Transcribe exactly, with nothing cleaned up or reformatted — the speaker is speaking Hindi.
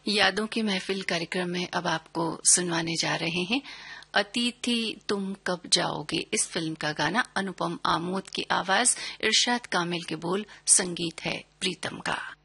यादों की महफिल कार्यक्रम में अब आपको सुनवाने जा रहे हैं अतिथि तुम कब जाओगे। इस फिल्म का गाना अनुपम आमोद की आवाज, इरशाद कामिल के बोल, संगीत है प्रीतम का।